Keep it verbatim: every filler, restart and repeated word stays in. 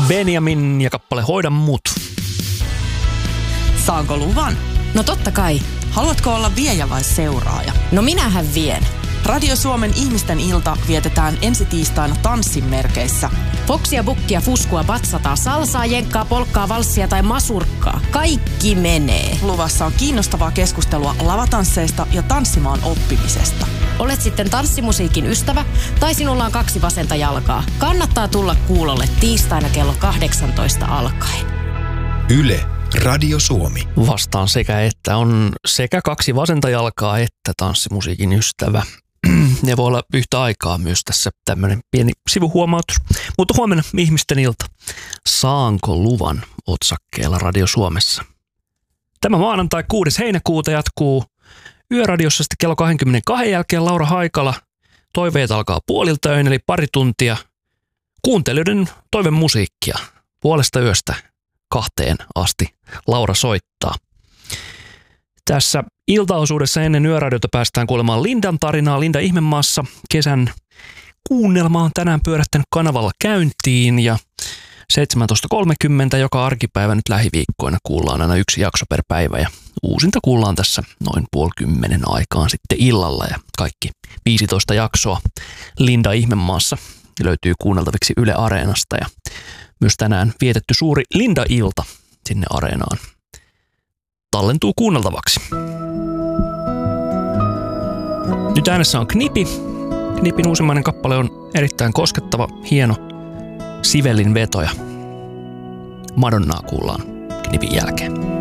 Benjamin ja kappale Hoida mut. Saanko luvan? No totta kai. Haluatko olla viejä vai seuraaja? No minähän vien. Radio Suomen ihmisten ilta vietetään ensi tiistaina tanssin merkeissä. Foksia, bukkia, fuskua, batsataa, salsaa, jenkkaa, polkkaa, valssia tai masurkkaa. Kaikki menee. Luvassa on kiinnostavaa keskustelua lavatansseista ja tanssimaan oppimisesta. Olet sitten tanssimusiikin ystävä tai sinulla on kaksi vasenta jalkaa. Kannattaa tulla kuulolle tiistaina kello kahdeksantoista alkaen. Yle, Radio Suomi. Vastaan sekä että on sekä kaksi vasenta jalkaa että tanssimusiikin ystävä. Ne voi olla yhtä aikaa myös tässä tämmöinen pieni sivuhuomautus. Mutta huomenna ihmisten ilta. Saanko luvan otsakkeella Radio Suomessa. Tämä maanantai kuudes heinäkuuta jatkuu Yöradiossa sitten kello kaksikymmentäkaksi jälkeen Laura Haikala. Toiveet alkaa puoliltaöin eli pari tuntia. Kuuntelijoiden toivemusiikkia puolesta yöstä kahteen asti Laura soittaa. Tässä iltaosuudessa ennen Yöradiota päästään kuulemaan Lindan tarinaa Linda Ihmemaassa. Kesän kuunnelma on tänään pyörähtänyt kanavalla käyntiin ja seitsemäntoista kolmekymmentä joka arkipäivä nyt lähiviikkoina kuullaan aina yksi jakso per päivä ja uusinta kuullaan tässä noin puoli kymmenen aikaan sitten illalla ja kaikki viisitoista jaksoa Linda Ihmemaassa löytyy kuunneltaviksi Yle Areenasta ja myös tänään vietetty suuri Linda-ilta sinne Areenaan tallentuu kuunneltavaksi. Nyt äänessä on Knipi. Knipin uusimmainen kappale on erittäin koskettava, hieno Sibelin vetoja. Madonnaa kuullaan Knipin jälkeen.